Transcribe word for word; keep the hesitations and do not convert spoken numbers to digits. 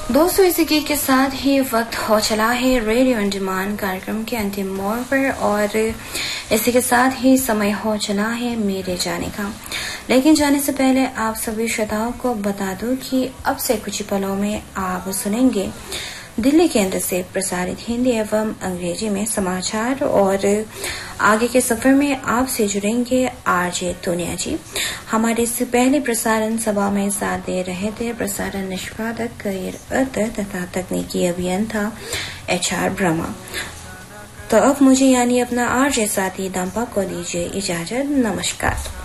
दोस्तों, इसी गीत के साथ ही वक्त हो चला है रेडियो ऑन डिमांड कार्यक्रम के अंतिम मोड़ पर और इसी के साथ ही समय हो चला है मेरे जाने का। लेकिन जाने से पहले आप सभी श्रोताओं को बता दूं कि अब से कुछ पलों में आप सुनेंगे दिल्ली केंद्र से प्रसारित हिंदी एवं अंग्रेजी में समाचार और आगे के सफर में आपसे जुड़ेंगे आरजे दुनिया जी। हमारे इससे पहले प्रसारण सभा में साथ दे रहे थे प्रसारण निष्पादक करियर अर्थ तथा तकनीकी अभियंता एच आर ब्रह्मा। तो अब मुझे यानी अपना आरजे साथी दंपा को दीजिए इजाजत। नमस्कार।